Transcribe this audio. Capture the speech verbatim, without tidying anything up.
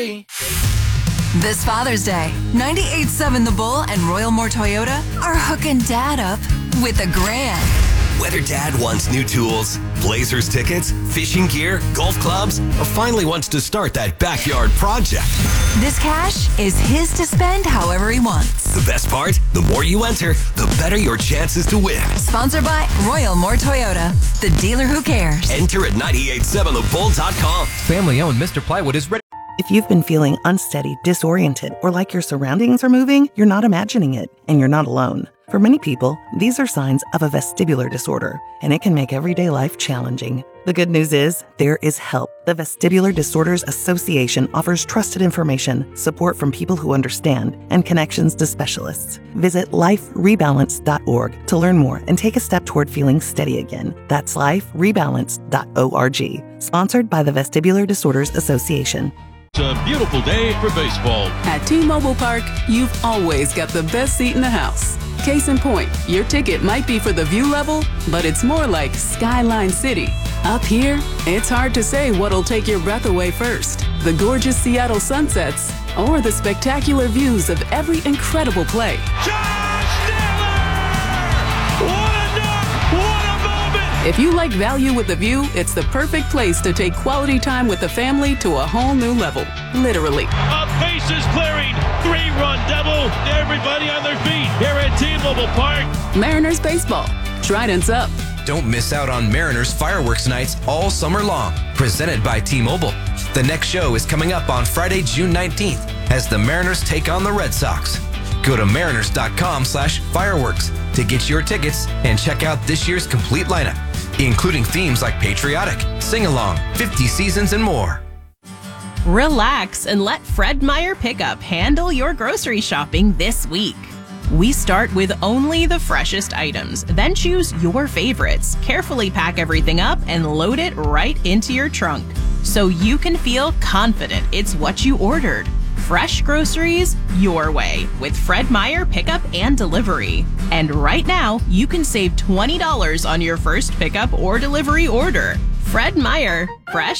This Father's Day, ninety-eight point seven The Bull and Royal Moore Toyota are hooking Dad up with a grand. Whether Dad wants new tools, Blazers tickets, fishing gear, golf clubs, or finally wants to start that backyard project. This cash is his to spend however he wants. The best part? The more you enter, the better your chances to win. Sponsored by Royal Moore Toyota, the dealer who cares. Enter at nine eight seven the bull dot com. Family-owned Mister Plywood is ready. If you've been feeling unsteady, disoriented, or like your surroundings are moving, you're not imagining it, and you're not alone. For many people, these are signs of a vestibular disorder, and it can make everyday life challenging. The good news is, there is help. The Vestibular Disorders Association offers trusted information, support from people who understand, and connections to specialists. Visit life rebalance dot org to learn more and take a step toward feeling steady again. That's life rebalance dot org. Sponsored by the Vestibular Disorders Association. It's a beautiful day for baseball. At T-Mobile Park, you've always got the best seat in the house. Case in point, your ticket might be for the view level, but it's more like Skyline City. Up here, it's hard to say what'll take your breath away first. The gorgeous Seattle sunsets or the spectacular views of every incredible play. Josh Naylor! What a dunk! What a moment! If you like value with the view, it's the perfect place to take quality time with the family to a whole new level. Literally. A bases clearing, three-run double. Everybody on their feet here at T-Mobile Park. Mariners baseball. Trident's up. Don't miss out on Mariners fireworks nights all summer long. Presented by T-Mobile. The next show is coming up on Friday, June nineteenth, as the Mariners take on the Red Sox. Go to mariners.com slash fireworks to get your tickets and check out this year's complete lineup, including themes like Patriotic, Sing Along, fifty Seasons, and more. Relax and let Fred Meyer Pickup handle your grocery shopping this week. We start with only the freshest items, then choose your favorites, carefully pack everything up, and load it right into your trunk so you can feel confident it's what you ordered. Fresh groceries your way with Fred Meyer Pickup and Delivery. And right now, you can save twenty dollars on your first pickup or delivery order. Fred Meyer, fresh